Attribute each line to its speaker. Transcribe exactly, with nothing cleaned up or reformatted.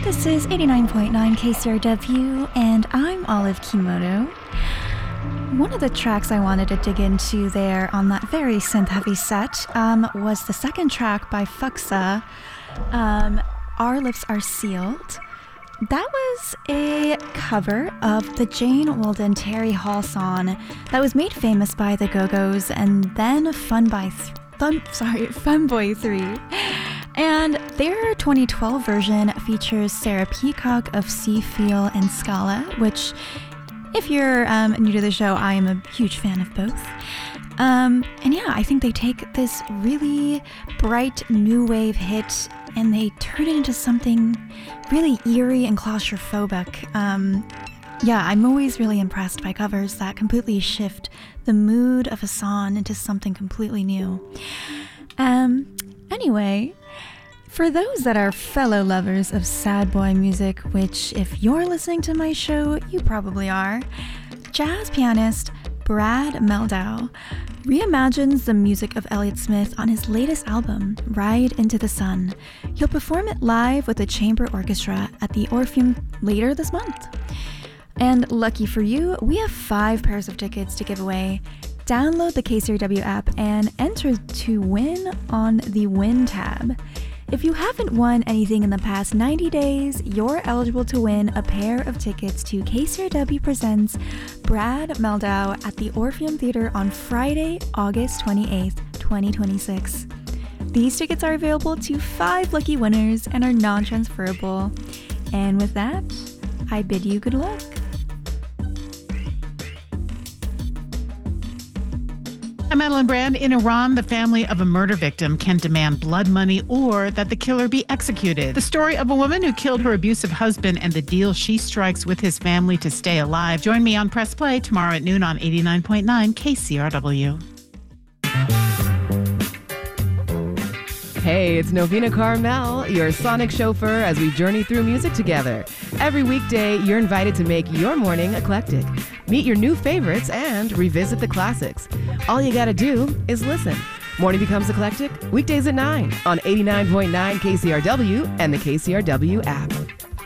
Speaker 1: This is eighty-nine point nine K C R W, and I'm Olive Kimoto. One of the tracks I wanted to dig into there on that very synth-heavy set um, was the second track by Fuxa, um, Our Lips Are Sealed. That was a cover of the Jane Walden Terry Hall song that was made famous by the Go-Go's and then Fun by th- Fun, sorry, Funboy three. And their twenty twelve version features Sarah Peacock of C, Feel, and Scala, which, if you're um, new to the show, I am a huge fan of both. Um, and yeah, I think they take this really bright new wave hit and they turn it into something really eerie and claustrophobic. Um, yeah, I'm always really impressed by covers that completely shift the mood of a song into something completely new. Um, anyway, for those that are fellow lovers of sad boy music, which if you're listening to my show, you probably are, jazz pianist Brad Mehldau reimagines the music of Elliott Smith on his latest album, Ride Into the Sun. He'll perform it live with a chamber orchestra at the Orpheum later this month. And lucky for you, we have five pairs of tickets to give away. Download the K C R W app and enter to win on the Win tab. If you haven't won anything in the past ninety days, you're eligible to win a pair of tickets to K C R W Presents Brad Mehldau at the Orpheum Theater on Friday, August twenty-eighth, twenty twenty-six. These tickets are available to five lucky winners and are non-transferable. And with that, I bid you good luck.
Speaker 2: I'm Madeline Brand. In Iran, the family of a murder victim can demand blood money or that the killer be executed. The story of a woman who killed her abusive husband and the deal she strikes with his family to stay alive. Join me on Press Play tomorrow at noon on eighty-nine point nine K C R W.
Speaker 3: Hey, it's Novena Carmel, your sonic chauffeur as we journey through music together. Every weekday, you're invited to make your morning eclectic. Meet your new favorites and revisit the classics. All you gotta do is listen. Morning Becomes Eclectic, weekdays at nine on eighty-nine point nine K C R W and the K C R W app.